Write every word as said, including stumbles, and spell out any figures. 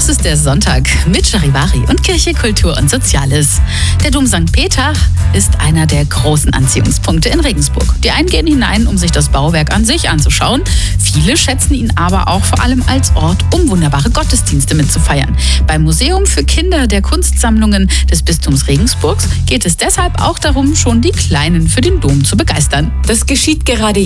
Das ist der Sonntag mit Charivari und Kirche, Kultur und Soziales. Der Dom Sankt Peter ist einer der großen Anziehungspunkte in Regensburg. Die einen gehen hinein, um sich das Bauwerk an sich anzuschauen. Viele schätzen ihn aber auch vor allem als Ort, um wunderbare Gottesdienste mitzufeiern. Beim Museum für Kinder der Kunstsammlungen des Bistums Regensburgs geht es deshalb auch darum, schon die Kleinen für den Dom zu begeistern. Das geschieht gerade